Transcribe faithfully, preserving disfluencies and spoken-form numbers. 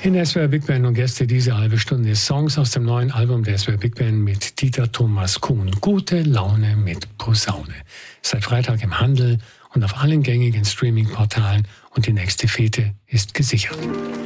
In der S W R Big Band und Gäste diese halbe Stunde Songs aus dem neuen Album der S W R Big Band mit Dieter Thomas Kuhn. Gute Laune mit Posaune. Seit Freitag im Handel und auf allen gängigen Streaming-Portalen und die nächste Fete ist gesichert.